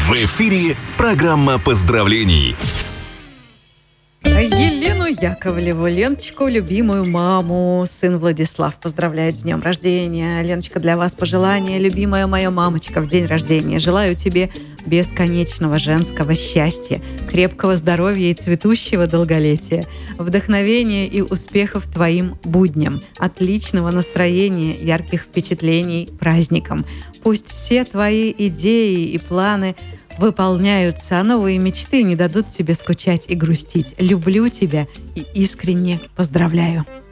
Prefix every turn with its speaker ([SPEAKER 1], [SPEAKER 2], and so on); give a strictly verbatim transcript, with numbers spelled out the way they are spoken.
[SPEAKER 1] В эфире программа поздравлений.
[SPEAKER 2] Елену Яковлеву, Леночку, любимую маму, сын Владислав поздравляет с днем рождения. Леночка, для вас пожелание, любимая моя мамочка, в день рождения. Желаю тебе бесконечного женского счастья, крепкого здоровья и цветущего долголетия, вдохновения и успехов твоим будням, отличного настроения, ярких впечатлений праздникам. Пусть все твои идеи и планы выполняются, а новые мечты не дадут тебе скучать и грустить. Люблю тебя и искренне поздравляю.